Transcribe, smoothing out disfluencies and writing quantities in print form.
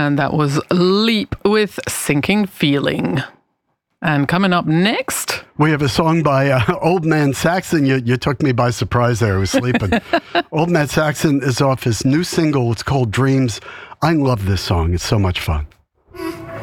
And that was Leap with Sinking Feeling. And coming up next, we have a song by Old Man Saxon. You took me by surprise there. I was sleeping. Old Man Saxon is off his new single. It's called Dreams. I love this song. It's so much fun.